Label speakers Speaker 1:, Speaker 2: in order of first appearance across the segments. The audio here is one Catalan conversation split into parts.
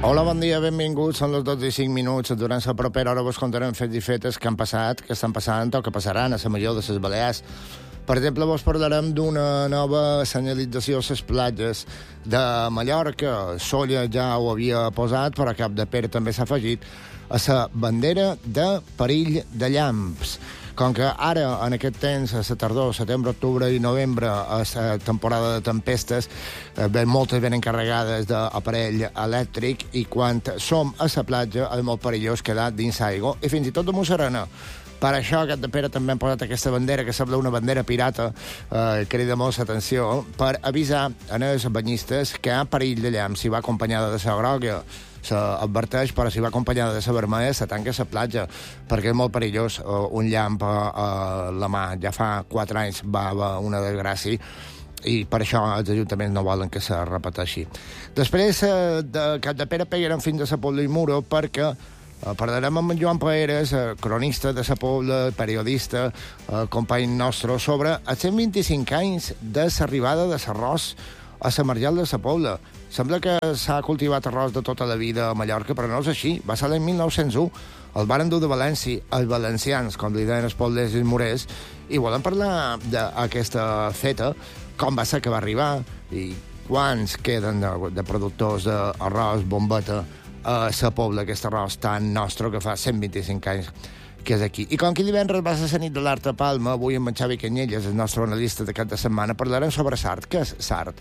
Speaker 1: Hola, bon dia, benvinguts. Són les 12 i 5 minuts. Durant la propera hora vos contarem fets i fetes que han passat, que estan passant o que passaran a la major de les Balears. Per exemple, vos parlarem d'una nova senyalització a les platges de Mallorca. Solla ja ho havia posat, però Capdepera també s'ha afegit a la bandera de perill de llamps. Com que ara, en aquest temps, a la tardor, setembre, octubre i novembre, a la temporada de tempestes, moltes venen carregades d'aparell elèctric i quan som a la platja és molt perillós quedar dins aigua i fins i tot damunt l'arena. Per això, a Capdepera també han posat aquesta bandera, que sembla una bandera pirata, crida molt l'atenció, per avisar als banyistes que hi ha perill de llamps. Si va acompanyada de la groga, s'adverteix, però si va acompanyada de la vermella, se tanca a la platja, perquè és molt perillós. Un llamp a la mà, ja fa 4 anys va haver una desgràcia, i per això els ajuntaments no volen que se repeteixi. Després de Capdepera pegarem fins a la Pobla i Muro, perquè parlarem amb en Joan Paeres, cronista de la Pobla, periodista, company nostre, sobre els 125 anys de l'arribada de l'arròs a la Marjal de la Pobla. Sembla que s'ha cultivat arròs de tota la vida a Mallorca, però no és així. Va ser l'any 1901. El varen dur de València, els valencians, com li deien els poblers i els morers, i volen parlar d'aquesta feta, com va ser que va arribar, i quants queden de productors d'arròs bombeta a la Pobla, aquest arròs tan nostre que fa 125 anys que és aquí. I com que divendres va ser la nit de l'Art a Palma, avui amb en Xavi Canyelles, el nostre analista de cap de setmana, parlarem sobre l'art. Què és l'art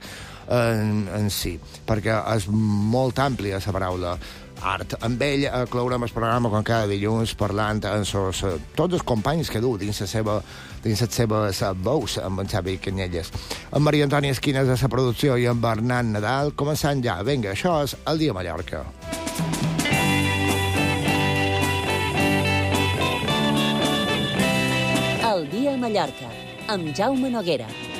Speaker 1: en si? Perquè és molt àmplia la paraula art. Amb ell clourem el programa com cada dilluns parlant amb tots els companys que du dins les seves veus amb en Xavi Canyelles. En Maria Antònia Esquines de la producció i en Bernat Nadal. Començant ja. Vinga, això és El Dia Mallorca.
Speaker 2: El Dia a Mallorca, amb Jaume Noguera.